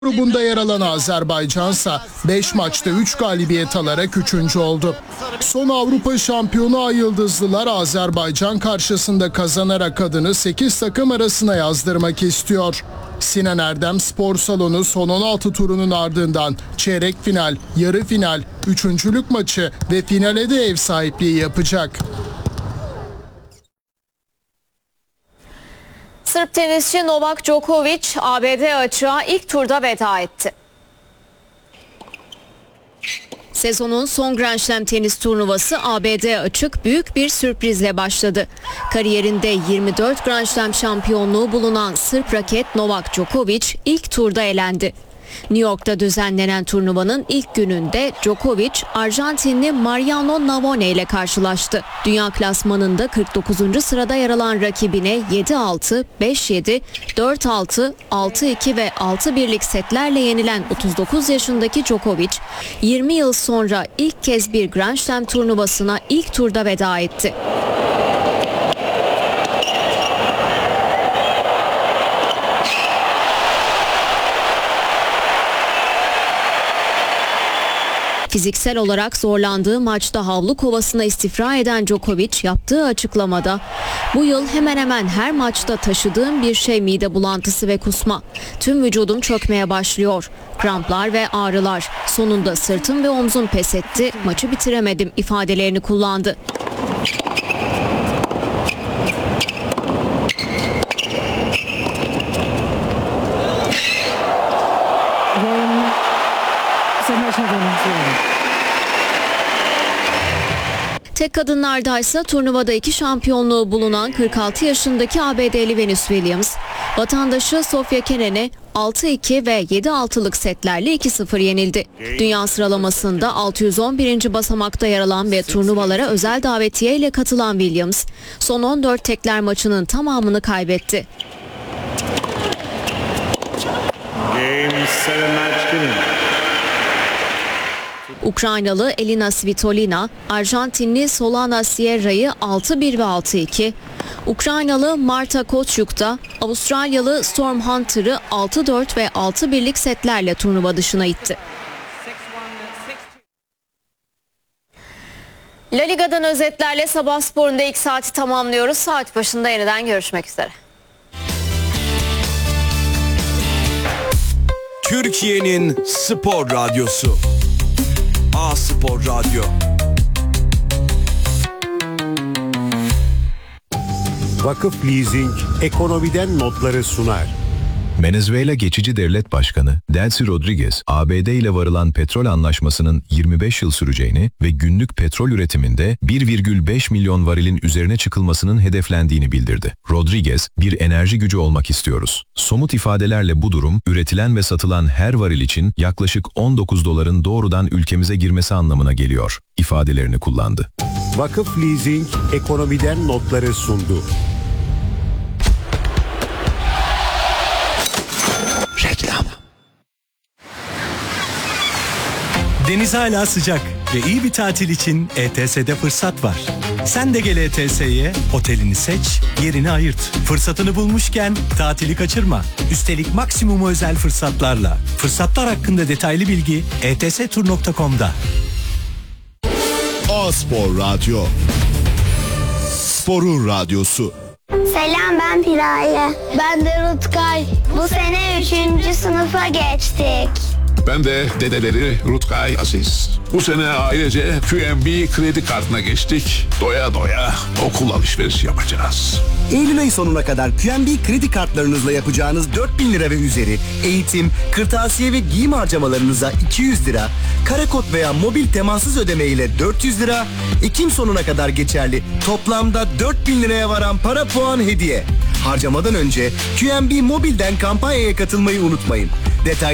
Grubunda yer alan Azerbaycansa 5 maçta 3 galibiyet alarak 3. oldu. Son Avrupa şampiyonu Ay Yıldızlılar Azerbaycan karşısında kazanarak adını 8 takım arasına yazdırmak istiyor. Sinan Erdem Spor Salonu son 16 turunun ardından çeyrek final, yarı final, üçüncülük maçı ve finale de ev sahipliği yapacak. Sırp tenisçi Novak Djokovic ABD açığa ilk turda veda etti. Sezonun son Grand Slam tenis turnuvası ABD açık büyük bir sürprizle başladı. Kariyerinde 24 Grand Slam şampiyonluğu bulunan Sırp raket Novak Djokovic ilk turda elendi. New York'ta düzenlenen turnuvanın ilk gününde Djokovic, Arjantinli Mariano Navone ile karşılaştı. Dünya klasmanında 49. sırada yer alan rakibine 7-6, 5-7, 4-6, 6-2 ve 6-1'lik setlerle yenilen 39 yaşındaki Djokovic, 20 yıl sonra ilk kez bir Grand Slam turnuvasına ilk turda veda etti. Fiziksel olarak zorlandığı maçta havlu kovasına istifra eden Djokovic yaptığı açıklamada "Bu yıl hemen hemen her maçta taşıdığım bir şey mide bulantısı ve kusma. Tüm vücudum çökmeye başlıyor. Kramplar ve ağrılar. Sonunda sırtım ve omzum pes etti. Maçı bitiremedim" ifadelerini kullandı. Tek kadınlardaysa turnuvada 2 şampiyonluğu bulunan 46 yaşındaki ABD'li Venus Williams, vatandaşı Sofia Kenen'e 6-2 ve 7-6'lık setlerle 2-0 yenildi. Dünya sıralamasında 611. basamakta yer alan ve turnuvalara özel davetiye ile katılan Williams, son 14 tekler maçının tamamını kaybetti. Ukraynalı Elina Svitolina, Arjantinli Solana Sierra'yı 6-1 ve 6-2, Ukraynalı Marta Kostyuk da Avustralyalı Storm Hunter'ı 6-4 ve 6-1'lik setlerle turnuva dışına itti. La Liga'dan özetlerle Sabah Spor'unda ilk saati tamamlıyoruz. Saat başında yeniden görüşmek üzere. Türkiye'nin spor radyosu. A-Spor Radyo. Vakıf Leasing ekonomiden notları sunar. Venezuela geçici devlet başkanı Delcy Rodriguez, ABD ile varılan petrol anlaşmasının 25 yıl süreceğini ve günlük petrol üretiminde 1,5 milyon varilin üzerine çıkılmasının hedeflendiğini bildirdi. Rodriguez, bir enerji gücü olmak istiyoruz. Somut ifadelerle bu durum, üretilen ve satılan her varil için yaklaşık 19 doların doğrudan ülkemize girmesi anlamına geliyor ifadelerini kullandı. Vakıf Leasing ekonomiden notları sundu. Reklam. Deniz hala sıcak ve iyi bir tatil için ETS'de fırsat var. Sen de gel ETS'ye, otelini seç, yerini ayırt. Fırsatını bulmuşken tatili kaçırma. Üstelik maksimumu özel fırsatlarla. Fırsatlar hakkında detaylı bilgi etstur.com'da. A-Spor Radyo. Sporun radyosu. Selam, ben Piraye. Ben de Rutkay. Bu sene 3. sınıfa geçtik. Ben de dedeleri Rutkay Aziz. Bu sene ailece QNB kredi kartına geçtik. Doya doya okul alışverişi yapacağız. Eylül ayı sonuna kadar QNB kredi kartlarınızla yapacağınız 4.000 lira ve üzeri eğitim, kırtasiye ve giyim harcamalarınıza 200 lira, karakod veya mobil temassız ödeme ile 400 lira, Ekim sonuna kadar geçerli toplamda 4.000 liraya varan para puan hediye. Harcamadan önce QNB Mobil'den kampanyaya katılmayı unutmayın. Detay